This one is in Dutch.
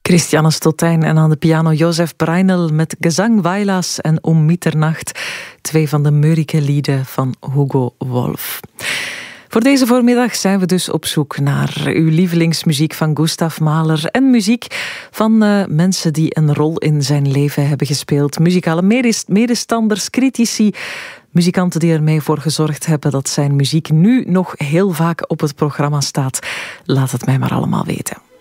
Christiane Stottijn en aan de piano Josef Breinel met Gesang Weilas en Om Mitternacht. 2 van de Mörike-lieden van Hugo Wolf. Voor deze voormiddag zijn we dus op zoek naar uw lievelingsmuziek van Gustav Mahler en muziek van mensen die een rol in zijn leven hebben gespeeld. Muzikale medestanders, critici, muzikanten die ermee voor gezorgd hebben dat zijn muziek nu nog heel vaak op het programma staat. Laat het mij maar allemaal weten.